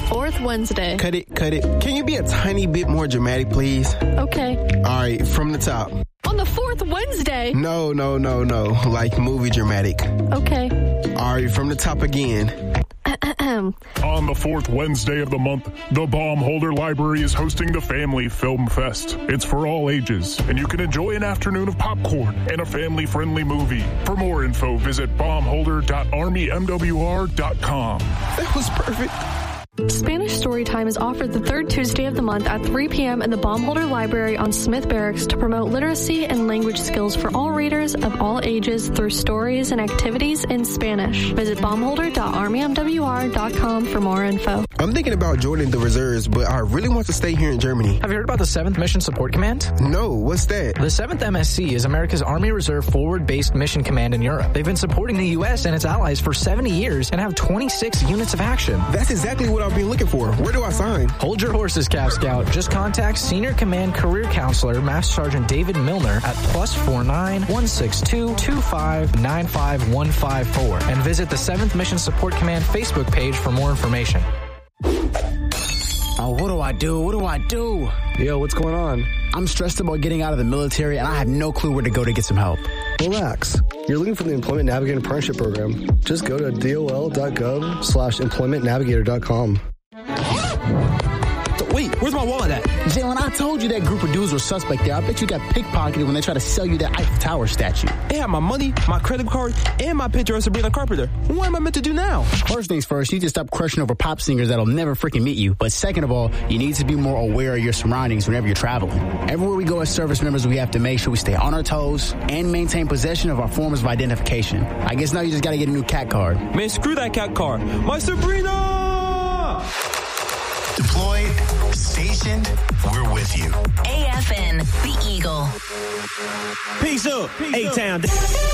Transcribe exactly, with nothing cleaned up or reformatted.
fourth Wednesday. Cut it, cut it. Can you be a tiny bit more dramatic, please? Okay. All right, from the top. On the fourth Wednesday. No, no, no, no. Like movie dramatic. Okay. All right, from the top again. On the fourth Wednesday of the month, the Baumholder Library is hosting the Family Film Fest. It's for all ages, and you can enjoy an afternoon of popcorn and a family-friendly movie. For more info, visit baumholder dot army m w r dot com. That was perfect. Spanish Storytime is offered the third Tuesday of the month at three p.m. in the Baumholder Library on Smith Barracks to promote literacy and language skills for all readers of all ages through stories and activities in Spanish. Visit baumholder dot army m w r dot com for more info. I'm thinking about joining the reserves, but I really want to stay here in Germany. Have you heard about the seventh Mission Support Command? No, what's that? The seventh M S C is America's Army Reserve Forward-Based Mission Command in Europe. They've been supporting the U S and its allies for seventy years and have twenty-six units of action. That's exactly what I've been looking for. Where do I sign? Hold your horses, Cap Scout. Just contact Senior Command Career Counselor Master Sergeant David Milner at plus four nine one six two two five nine five one five four and visit the seventh Mission Support Command Facebook page for more information. Oh, what do I do? What do I do? Yo, what's going on? I'm stressed about getting out of the military, and I have no clue where to go to get some help. Relax. You're looking for the Employment Navigator Apprenticeship Program. Just go to dol.gov slash employment navigator dot com. Wait, where's my wallet at? Jalen, I told you that group of dudes were suspect there. I bet you got pickpocketed when they tried to sell you that Eiffel Tower statue. They have my money, my credit card, and my picture of Sabrina Carpenter. What am I meant to do now? First things first, you need to stop crushing over pop singers that'll never freaking meet you. But second of all, you need to be more aware of your surroundings whenever you're traveling. Everywhere we go as service members, we have to make sure we stay on our toes and maintain possession of our forms of identification. I guess now you just gotta get a new cat card. Man, screw that cat card. My Sabrina! Deployed, stationed, we're with you. A F N, The Eagle. Peace up, A-Town.